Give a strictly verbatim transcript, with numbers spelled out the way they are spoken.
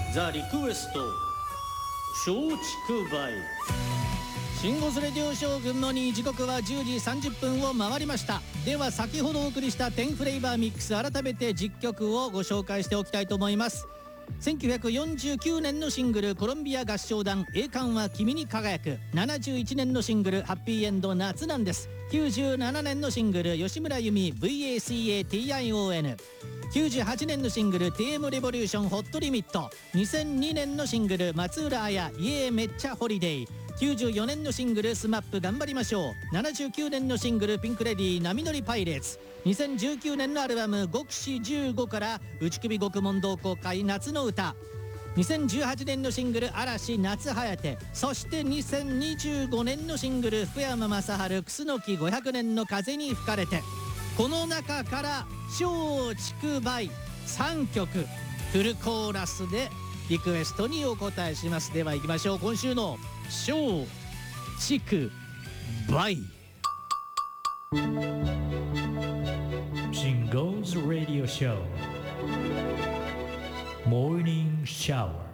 ザ・リクエスト松竹梅。 シンゴスレディオ将軍のに時刻はじゅうじさんじゅっぷんを回りました。では先ほどお送りしたじゅうフレーバーミックス、改めて実曲をご紹介しておきたいと思います。せんきゅうひゃくよんじゅうきゅうねんのシングルコロンビア合唱団栄冠は君に輝く、ななじゅういちねんのシングルハッピーエンド夏なんです。きゅうじゅうななねんのシングル吉村由美 ブイエーシーエーティーアイオーエヌ、きゅうじゅうはちねんのシングル ティーエム レボリューションホットリミット、にせんにねんのシングル松浦綾イエーめっちゃホリデー、きゅうじゅうよねんのシングルスマップ頑張りましょう、ななじゅうきゅうねんのシングルピンクレディー波乗りパイレーツ、にせんじゅうきゅうねんのアルバム極視じゅうごから内首獄門同好会夏の歌、にせんじゅうはちねんのシングル嵐夏はやて、そしてにせんにじゅうごねんのシングル福山雅治楠木ごひゃくねんの風に吹かれて、この中から松竹梅さんきょくフルコーラスでリクエストにお答えします。では行きましょう。今週の松竹梅。 シンゴーズラディオショーモーニングシャワー。